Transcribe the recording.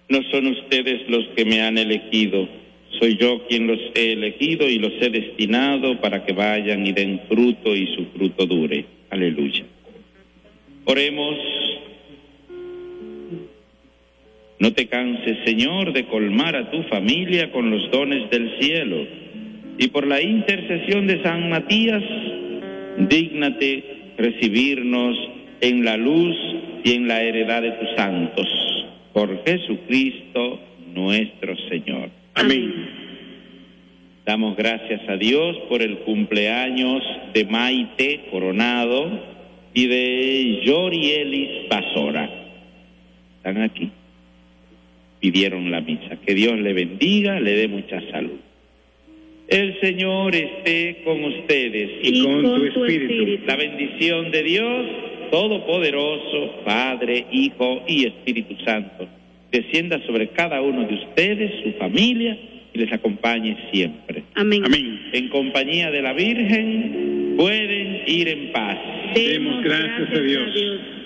No son ustedes los que me han elegido, soy yo quien los he elegido y los he destinado para que vayan y den fruto y su fruto dure. Aleluya. Oremos. No te canses, Señor, de colmar a tu familia con los dones del cielo, y por la intercesión de San Matías, dígnate recibirnos en la luz y en la heredad de tus santos. Por Jesucristo nuestro Señor. Amén. Damos gracias a Dios por el cumpleaños de Maite Coronado y de Yorielis Basora. ¿Están aquí? Pidieron la misa. Que Dios le bendiga, le dé mucha salud. El Señor esté con ustedes y con tu espíritu. La bendición de Dios Todopoderoso, Padre, Hijo y Espíritu Santo, descienda sobre cada uno de ustedes, su familia, y les acompañe siempre. Amén. Amén. En compañía de la Virgen, pueden ir en paz. Demos gracias a Dios.